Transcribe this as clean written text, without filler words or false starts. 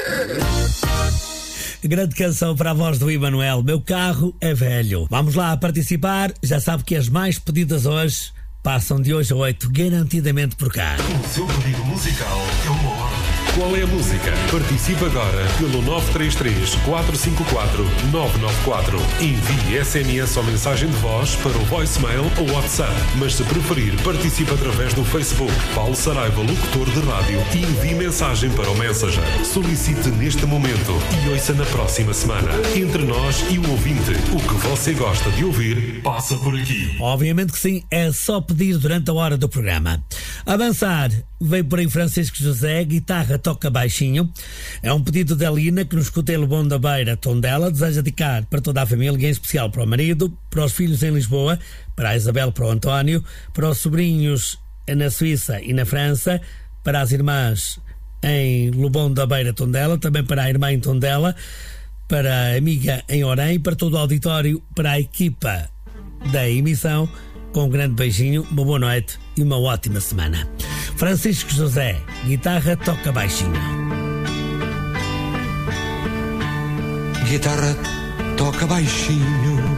Grande canção para a voz do Emanuel. Meu carro é velho. Vamos lá participar. Já sabe que as mais pedidas hoje passam de hoje a 8, garantidamente por cá. O seu pedido musical é uma ordem. Qual é a música? Participe agora pelo 933-454-994. Envie SMS ou mensagem de voz para o voicemail ou WhatsApp. Mas se preferir, participe através do Facebook. Paulo Saraiva, locutor de rádio, e envie mensagem para o Messenger. Solicite neste momento e ouça na próxima semana. Entre nós e o ouvinte, o que você gosta de ouvir, passa por aqui. Obviamente que sim, é só pedir durante a hora do programa. Avançar, veio por aí Francisco José, guitarra toca baixinho. É um pedido da Lina, que nos escuta em Lebon da Beira, Tondela. Deseja dedicar para toda a família, em especial para o marido, para os filhos em Lisboa, para a Isabel, para o António, para os sobrinhos na Suíça e na França, para as irmãs em Lebon da Beira, Tondela, também para a irmã em Tondela, para a amiga em Orem, para todo o auditório, para a equipa da emissão. Com um grande beijinho, uma boa noite e uma ótima semana. Francisco José, guitarra toca baixinho. Guitarra toca baixinho.